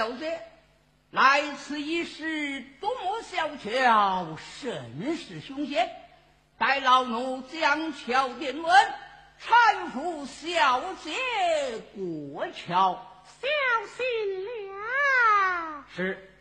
小姐，来此一事多么小巧，甚是凶险。待老奴将桥点稳，搀扶小姐过桥。 小心了。 是。